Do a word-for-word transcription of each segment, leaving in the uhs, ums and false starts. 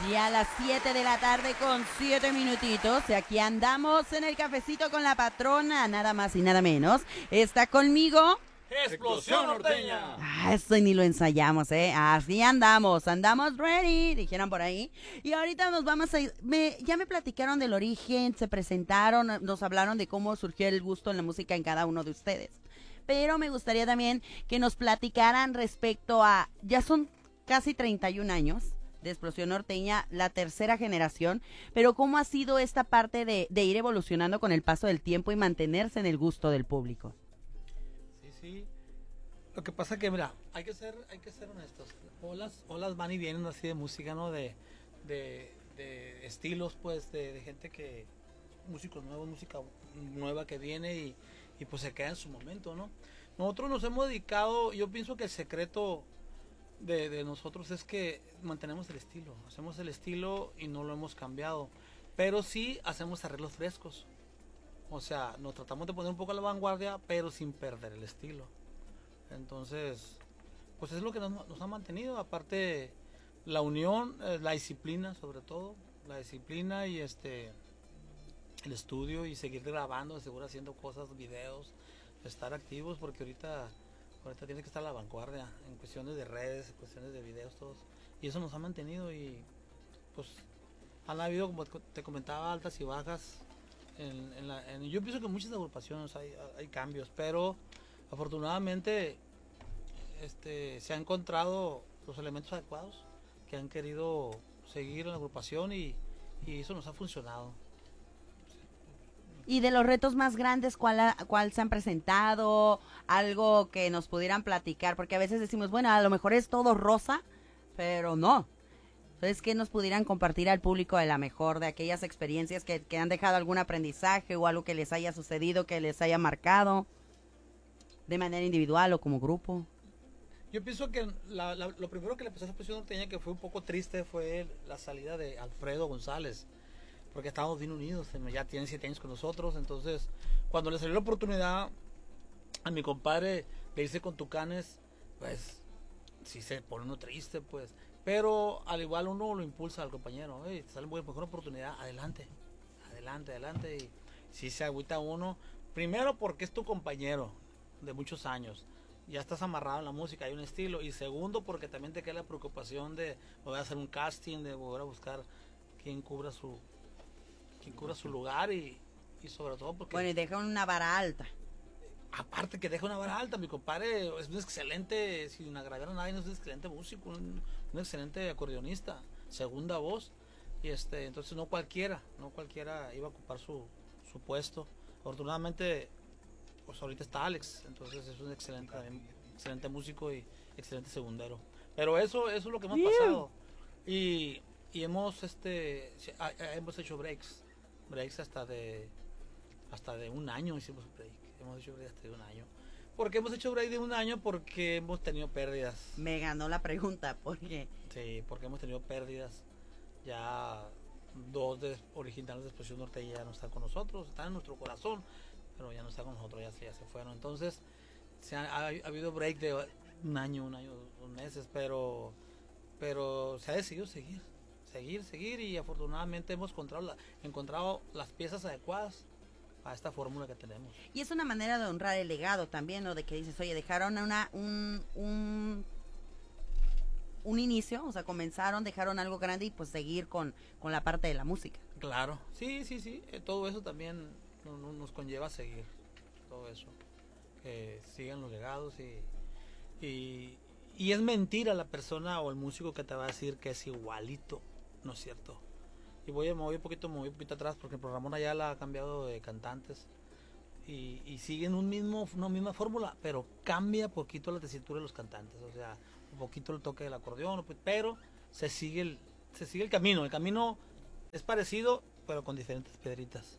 Ya a las siete de la tarde con siete minutitos. Y aquí andamos en el cafecito con la patrona, nada más y nada menos. Está conmigo... ¡Explosión Norteña! Ah, eso ni lo ensayamos, ¿eh? Así andamos, andamos ready, dijeron por ahí. Y ahorita nos vamos a... Me, ya me platicaron del origen, se presentaron, nos hablaron de cómo surgió el gusto en la música en cada uno de ustedes. Pero me gustaría también que nos platicaran respecto a... Ya son casi treinta y un años de Explosión Norteña, la tercera generación, pero cómo ha sido esta parte de, de ir evolucionando con el paso del tiempo y mantenerse en el gusto del público. Sí, lo que pasa que, mira, hay que ser, hay que ser honestos. Olas, olas van y vienen así de música, ¿no? De, de, de estilos, pues, de, de gente que, músicos nuevos, música nueva que viene y, y pues se queda en su momento, ¿no? Nosotros nos hemos dedicado, yo pienso que el secreto de, de nosotros es que mantenemos el estilo, hacemos el estilo y no lo hemos cambiado, pero sí hacemos arreglos frescos. O sea, nos tratamos de poner un poco a la vanguardia, pero sin perder el estilo. Entonces, pues es lo que nos, nos ha mantenido. Aparte, la unión, eh, la disciplina sobre todo. La disciplina y este el estudio y seguir grabando, seguir haciendo cosas, videos, estar activos, porque ahorita, ahorita tiene que estar a la vanguardia en cuestiones de redes, en cuestiones de videos, todos. Y eso nos ha mantenido y pues han habido, como te comentaba, altas y bajas. En, en la, en, yo pienso que en muchas agrupaciones hay, hay cambios, pero afortunadamente este, se han encontrado los elementos adecuados que han querido seguir en la agrupación y, y eso nos ha funcionado. Y de los retos más grandes, ¿cuál, ha, ¿cuál se han presentado? Algo que nos pudieran platicar, porque a veces decimos, bueno, a lo mejor es todo rosa, pero no. Entonces, ¿qué nos pudieran compartir al público de la mejor, de aquellas experiencias que, que han dejado algún aprendizaje o algo que les haya sucedido, que les haya marcado de manera individual o como grupo? Yo pienso que la, la, lo primero que le pasó a Explosión Norteña que fue un poco triste fue la salida de Alfredo González, porque estábamos bien unidos, ya tiene siete años con nosotros, entonces cuando le salió la oportunidad a mi compadre de irse con Tucanes, pues sí se pone uno triste, pues. Pero al igual uno lo impulsa al compañero, hey, te sale muy mejor oportunidad, adelante, adelante, adelante. Y si se agüita uno, primero porque es tu compañero de muchos años, ya estás amarrado en la música, hay un estilo. Y segundo porque también te queda la preocupación de volver a hacer un casting, de volver a buscar quien cubra su, quien cubra su lugar y, y sobre todo porque... Bueno, y deja una vara alta. Aparte que deja una vara alta, mi compadre es un excelente, sin agraviar a nadie, es un excelente músico, un, un excelente acordeonista, segunda voz, y este, entonces no cualquiera, no cualquiera iba a ocupar su, su puesto. Afortunadamente, pues ahorita está Alex, entonces es un excelente, excelente músico y excelente segundero. Pero eso, eso es lo que hemos yeah. pasado. Y, y hemos este hemos hecho breaks, breaks hasta de hasta de un año hicimos break. Hemos hecho break hasta de un año. ¿Por qué hemos hecho break de un año? Porque hemos tenido pérdidas. Me ganó la pregunta, ¿por qué? Sí, porque hemos tenido pérdidas. Ya dos de originales de Explosión Norteña ya no están con nosotros, están en nuestro corazón, pero ya no están con nosotros, ya se, ya se fueron. Entonces, se ha, ha, ha habido break de un año, un año, dos meses, pero, pero se ha decidido seguir, seguir, seguir y afortunadamente hemos encontrado, la, encontrado las piezas adecuadas a esta fórmula que tenemos. Y es una manera de honrar el legado también, ¿no? De que dices, oye, dejaron una un, un un inicio, o sea, comenzaron, dejaron algo grande y pues seguir con, con la parte de la música. Claro, sí, sí, sí, eh, todo eso también no, no, nos conlleva a seguir, todo eso, que sigan los legados y, y, y es mentira la persona o el músico que te va a decir que es igualito, ¿no es cierto? Y voy a mover un poquito, mover un poquito atrás porque el programa ya la ha cambiado de cantantes y, y siguen un mismo, una misma fórmula, pero cambia poquito la tesitura de los cantantes, o sea, un poquito el toque del acordeón, pero se sigue el, se sigue el camino, el camino es parecido, pero con diferentes piedritas.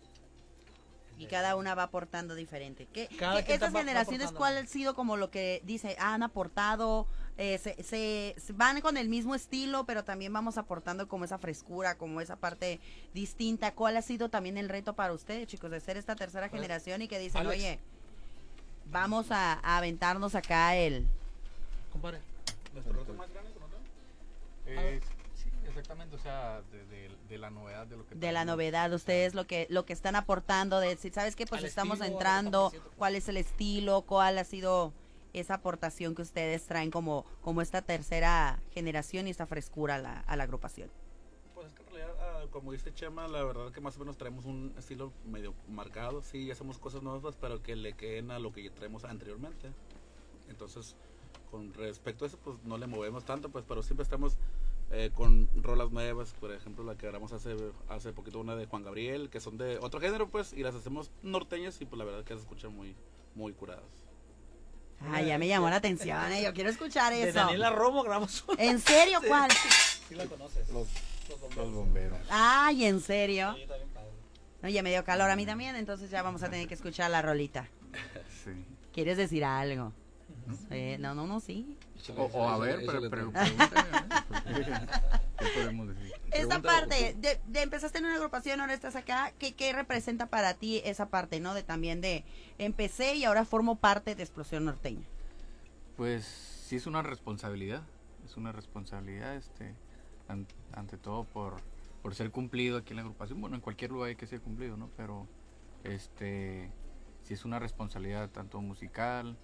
Y cada una va aportando diferente. ¿Qué, cada ¿qué, estas va, generaciones, va ¿cuál ha sido como lo que dice, ah, han aportado, eh, se, se, se van con el mismo estilo, pero también vamos aportando como esa frescura, como esa parte distinta? ¿Cuál ha sido también el reto para ustedes, chicos, de ser esta tercera pues, generación y que dicen, Alex, oye, vamos a, a aventarnos acá el... Compadre, ¿nuestro reto más grande con otro? Eh, sí, exactamente, o sea, sea, de, de, de la novedad de lo que de la tenemos. novedad, ustedes lo que lo que están aportando, de decir, ¿sabes qué? Pues Al estamos estilo, entrando, estamos haciendo- cuál es el estilo, cuál ha sido esa aportación que ustedes traen como, como esta tercera generación y esta frescura a la, a la agrupación. Pues es que en realidad, ah, como dice Chema, la verdad que más o menos traemos un estilo medio marcado. Sí, hacemos cosas nuevas, pero que le queden a lo que ya traemos anteriormente. Entonces, con respecto a eso, pues no le movemos tanto, pues, pero siempre estamos eh, con rolas nuevas. Por ejemplo, la que grabamos hace hace poquito, una de Juan Gabriel, que son de otro género, pues, y las hacemos norteñas y pues la verdad que se escuchan muy, muy curadas. Ah, ya me llamó la atención, eh, yo quiero escuchar De eso. Daniela Romo grabamos una. ¿En serio Sí. cuál? Sí la conoces. Los, Los bomberos. los bomberos. Ay, ¿en serio? Sí, está bien padre. No, ya me dio calor a mí también, entonces ya vamos a tener que escuchar la rolita. Sí. ¿Quieres decir algo? Sí, no, no, no, sí. O, o a ver, pero, pero pregúntame, ¿eh? ¿Qué podemos decir? Esta parte, de, de empezaste en una agrupación, ahora estás acá, ¿qué, ¿qué representa para ti esa parte, no? De también de, empecé y ahora formo parte de Explosión Norteña. Pues sí es una responsabilidad, es una responsabilidad, este, an- ante todo por, por ser cumplido aquí en la agrupación. Bueno, en cualquier lugar hay que ser cumplido, ¿no? Pero, este, sí es una responsabilidad tanto musical,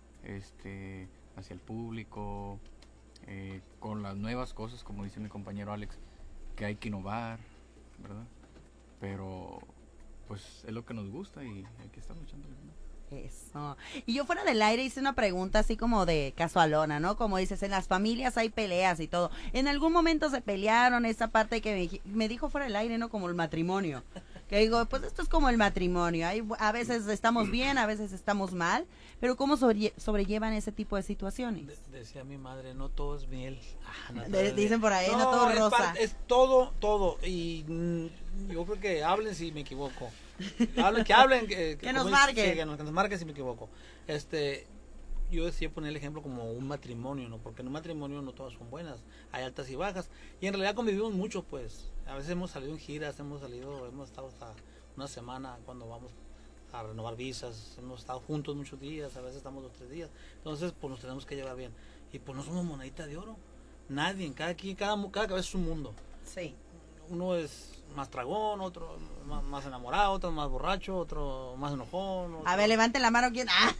este, hacia el público, eh, con las nuevas cosas, como dice mi compañero Alex, que hay que innovar, ¿verdad? Pero, pues es lo que nos gusta y hay que estar luchando, ¿no? Eso. Y yo fuera del aire hice una pregunta así como de casualona, ¿no? Como dices, en las familias hay peleas y todo. En algún momento se pelearon esa parte que me, dij- me dijo fuera del aire, ¿no? Como el matrimonio. Que digo, pues esto es como el matrimonio. Hay, a veces estamos bien, a veces estamos mal. Pero ¿cómo sobre- sobrellevan ese tipo de situaciones? De- decía mi madre, no todo es miel. Ah, no todo De- es dicen miel. por ahí, no todo es rosa. parte- es todo, todo. Y mm, yo creo que hablen si me equivoco. Hablen, que hablen. Que, Que nos como dice- marquen. sí, que, nos, que nos marquen si me equivoco. Este, yo decía poner el ejemplo como un matrimonio, ¿no? Porque en un matrimonio no todas son buenas. Hay altas y bajas. Y en realidad convivimos mucho, pues. A veces hemos salido en giras, hemos salido, hemos estado hasta una semana cuando vamos a renovar visas, hemos estado juntos muchos días, a veces estamos dos tres días, entonces pues nos tenemos que llevar bien, y pues no somos monedita de oro, nadie, cada quien, cada, mu- cada cabeza es un mundo, Sí. uno es más tragón, otro más, más enamorado, otro más borracho, otro más enojón, otro- A ver, levanten la mano. ¿Quién? Ah,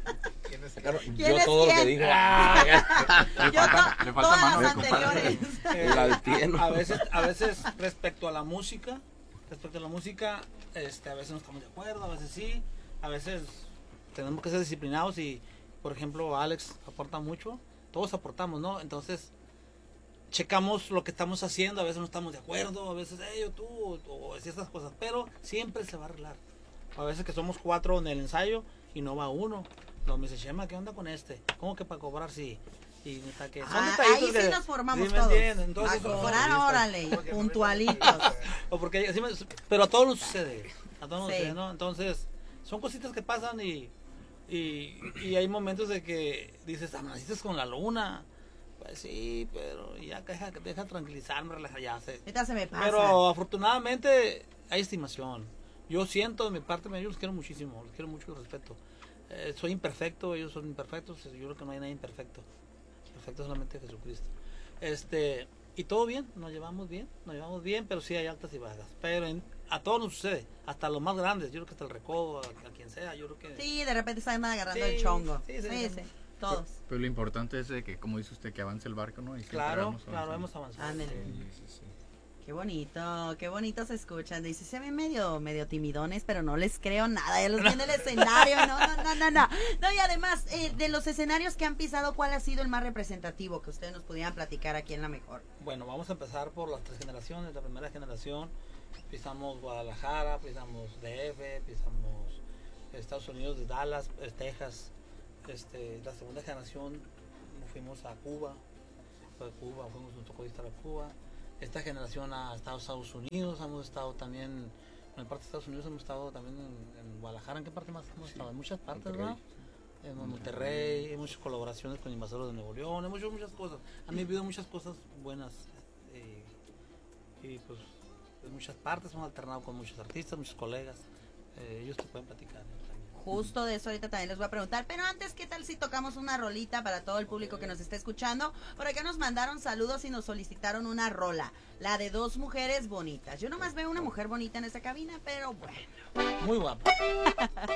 Claro, ¿Quién yo es todo lo quién? que digo. yo to- le falta todas mano las de compadre. anteriores. Eh, El altieno. a veces, a veces respecto a la música, respecto a la música, este, a veces no estamos de acuerdo, a veces sí, a veces tenemos que ser disciplinados y, por ejemplo, Alex aporta mucho, todos aportamos, ¿no? Entonces, checamos lo que estamos haciendo, a veces no estamos de acuerdo, a veces ellos, tú, o, o estas cosas, pero siempre se va a arreglar. A veces que somos cuatro en el ensayo y no va uno. Luego me dice, Chema, ¿qué onda con este? ¿Cómo que para cobrar sí? Y neta que son Ah, detallitos ahí sí que- nos formamos ¿sí me todos. entienden? Entonces, A son- son- cobrar, órale, puntualitos. o porque así me- pero a todos nos sucede, a todos nos Sí. sucede, ¿no? Entonces, son cositas que pasan y, y, y hay momentos de que dices, amaneciste con la luna. Pues sí, pero ya deja, deja tranquilizarme, relajar, ya sé. Ahorita se me pasa. Pero afortunadamente hay estimación. Yo siento de mi parte, yo los quiero muchísimo, los quiero mucho y respeto. Eh, soy imperfecto, ellos son imperfectos, yo creo que no hay nadie imperfecto. Perfecto solamente Jesucristo. Este, y todo bien, nos llevamos bien, nos llevamos bien, pero sí hay altas y bajas. Pero en- a todos nos sucede, hasta los más grandes, yo creo que hasta el recodo, a, a quien sea, yo creo que... Sí, de repente están agarrando Sí, el chongo. sí, sí, Sí, sí. sí, todos. Pero lo importante es de que, como dice usted, que avance el barco, ¿no? Y siempre Claro, vamos claro, avanzando. hemos avanzado. Ándale. Sí, sí, sí. Qué bonito, qué bonito se escuchan. Dice, se ven medio, medio timidones, pero no les creo nada. Ya los vi en el escenario. No, no, no, no, no. No, y además, eh, de los escenarios que han pisado, ¿cuál ha sido el más representativo que ustedes nos pudieran platicar aquí en La Mejor? Bueno, vamos a empezar por las tres generaciones. La primera generación, pisamos Guadalajara, pisamos D F, pisamos Estados Unidos, de Dallas, eh, Texas. Este, la segunda generación fuimos a Cuba, fue a Cuba, fuimos un tocodista a Cuba. Esta generación ha estado en Estados Unidos, hemos estado también, en parte de Estados Unidos hemos estado también en, en Guadalajara. ¿En qué parte más hemos estado? En muchas partes, Monterrey. ¿verdad? En Monterrey, hemos hecho colaboraciones con Invasores de Nuevo León, hemos hecho muchas cosas. Han vivido muchas cosas buenas. eh, y pues en muchas partes hemos alternado con muchos artistas, muchos colegas. Eh, ellos te pueden platicar, ¿no? También. Justo de eso ahorita también les voy a preguntar. Pero antes, ¿qué tal si tocamos una rolita para todo el público que nos está escuchando? Por acá nos mandaron saludos y nos solicitaron una rola. La de dos mujeres bonitas. Yo nomás veo una mujer bonita en esa cabina, pero bueno. Muy guapa.